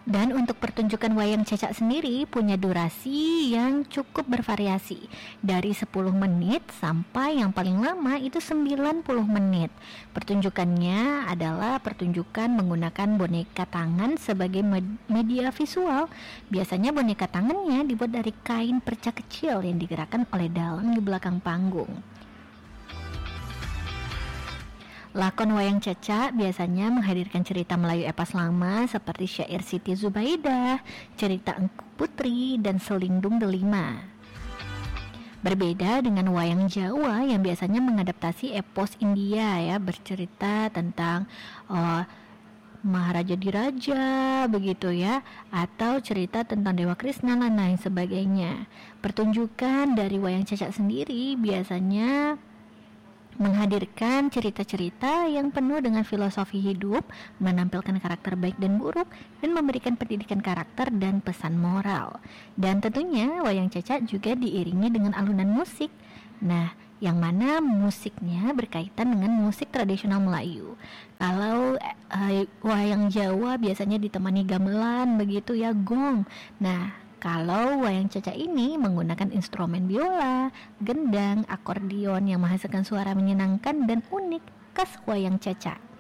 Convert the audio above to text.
Dan untuk pertunjukan wayang cecak sendiri punya durasi yang cukup bervariasi, dari 10 menit sampai yang paling lama itu 90 menit. Pertunjukannya adalah pertunjukan menggunakan boneka tangan sebagai media visual. Biasanya boneka tangannya dibuat dari kain perca kecil yang digerakkan oleh dalang di belakang panggung. Lakon wayang cecak biasanya menghadirkan cerita Melayu epas lama seperti syair Siti Zubaidah, cerita Engku Putri, dan Selindung Delima. Berbeda dengan wayang Jawa yang biasanya mengadaptasi epos India ya, bercerita tentang Maharaja Diraja begitu ya, atau cerita tentang Dewa Krishna dan lain sebagainya. Pertunjukan dari wayang cecak sendiri biasanya menghadirkan cerita-cerita yang penuh dengan filosofi hidup, menampilkan karakter baik dan buruk, dan memberikan pendidikan karakter dan pesan moral. Dan tentunya wayang cecak juga diiringi dengan alunan musik. Nah, yang mana musiknya berkaitan dengan musik tradisional Melayu. Kalau wayang Jawa biasanya ditemani gamelan begitu ya, gong. Nah, kalau wayang cecak ini menggunakan instrumen biola, gendang, akordeon yang menghasilkan suara menyenangkan dan unik khas wayang cecak.